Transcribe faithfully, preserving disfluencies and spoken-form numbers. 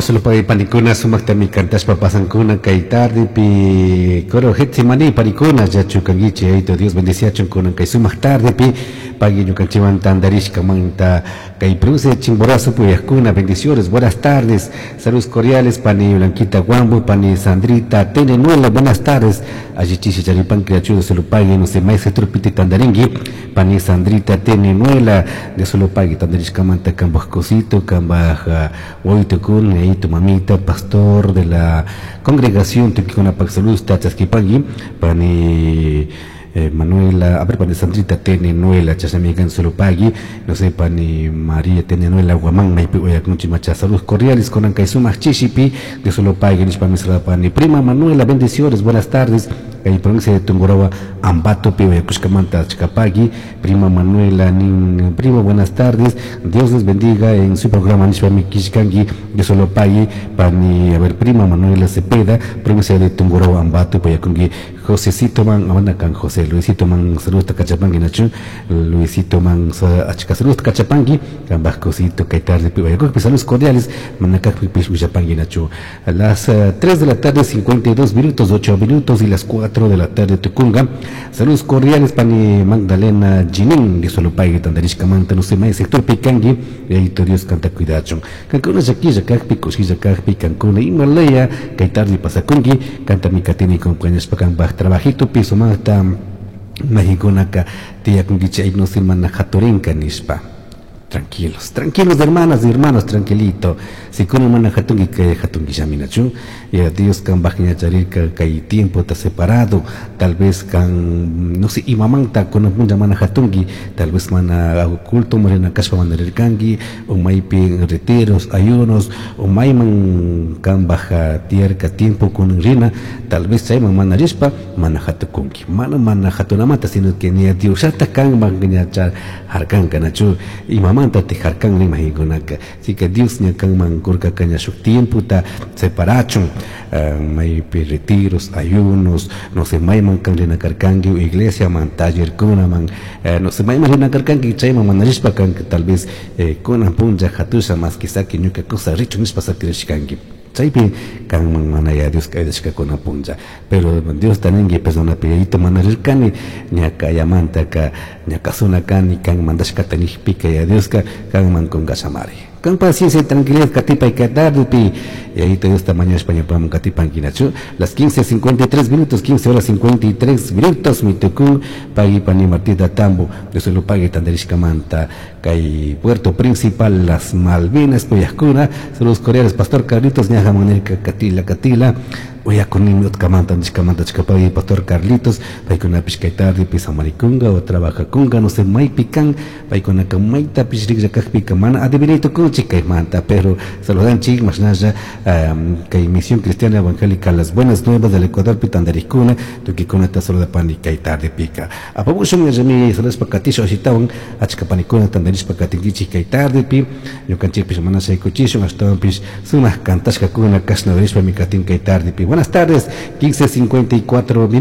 solo para panicuna sumak tami cantas papasan kuna kay tarde pi coro hetsi mani panicuna ya chukangichi eito Dios bendicia chunkuna kay sumak tarde pi pagi yukanchiwan tandarish kamanta kay produce chimborazo puyakuna bendiciones buenas tardes saludos cordiales pani Blanquita Guambo pani Sandrita Tenenuela buenas tardes allí chichi charipan criachudo se lo pague no se maese trupiti tandaringui pani Sandrita Tenenuela de solo pague tandarish kamanta cambajcosito cambaja oito kun y tu mamita pastor de la congregación Tuquicona Paxaluz Tachasquipangui pani eh, Manuela, a ver, pani Sandrita Tenenuela, Chasamigan Solopagui, no sé, pani María Tenenuela, Guamán, Maipi, Oyakunchi, Macha, saludos cordiales, con Ancaizuma, Chichipi, de Solopagui, Nishpamisra, pani Prima Manuela, bendiciones, buenas tardes, en provincia de Tungoroa, Ambato, Pio, Cuscamanta, Chicapagui, Prima Manuela, Nin, Prima, buenas tardes, Dios les bendiga en su programa Nishpami Kishkangi, de Solopagui, pani, a ver, Prima Manuela Cepeda, provincia de Tungoroa, Ambato, Poyakungi, Josecito Man, Amanacan José, Luisito Man, saludos Tacachapangi, Nacho, Luisito Man, Achika, saludos Tacachapangi, Cambascosito, Caitar de Pio, saludos cordiales, Manacac, Pichuchapangi, Nacho, a las uh, tres de la tarde, cincuenta y dos minutos, ocho minutos y las cuatro de la tarde, Tucunga, saludos cordiales, Pani Magdalena Jinin, de Solopay, Tandarish Camanta, no se me sector Picangi, y ahí todo Dios canta cuidado, Cancuna, Yaqui, Yacac, Picosi, Yacac, Picancuna, Himalaya, Caitar de Pasacungi, canta mi catini con Cueñas Pacambaj, trabajito, piso, mata, Mexiconaca, Tia Kungicha, no se manajatorenca, Nispa. Tranquilos, tranquilos hermanas y hermanos, tranquilito. Si con una hatungi que hatungi yaminachu, y a Dios can bajina charirka que hay tiempo está separado, tal vez can no sé, y mamanta con un mana hatungi, tal vez mana oculto morena caspa mandarkangi, o maipi retiros, ayunos, o maiman can baja tierca tiempo con rina, tal vez hay mana rispa, mana hatukungi, mana mana hatunamata, sino que ni a Dios hasta can bajina char harkan canachu, y mamá te jarkan ni mahigonaka así que Dios ni kan man kurka kanya su tiempo ta separachon may retiros ayunos no se may man kan rina karkangi iglesia man taller kuna man no se may man rina karkangi chay man narispa kan tal vez kuna punja hatusa más quizá que nuka cosa richo nis pasa krishkangi chaypi kan man manaya Dios que es que kuna punja pero Dios también que persona pedito manarirkani ni akayamanta ka ni akasuna kan ni kan mandash katani pica ya Dios ka kan man con gasamari con paciencia y tranquilidad catipa y catardupi y ahí te esta mañana España para catipa en las quince cincuenta y tres minutos quince horas cincuenta y tres minutos mi tecún pagui pani Martita Tambo de solo pague Tanderish Camanta Cay Puerto Principal las Malvinas Poyascuna saludos coreanos Pastor Carlitos Ñaja Manerica Catila Catila voy a con niños camanta niscamanta chicapay Pastor Carlitos vai con una piscaitar de pisa maricunga o trabaja kunga no sé mai pican vai con una camaita pisrik ya pica mana adivinito con chica manta pero saludan chig más nada que misión cristiana evangélica las buenas nuevas del Ecuador pitandaricuna tu que con esta saluda panica y tarde pica a poco son ya mi saludos pacatisho asitawan a chicapanicuna tandarish pacatingi chica y tarde pi yo canchi pis mana se cochicho hasta pis sumas cantas que con una casna de mi catinca y tarde pi buenas tardes quince cincuenta y cuatro minutos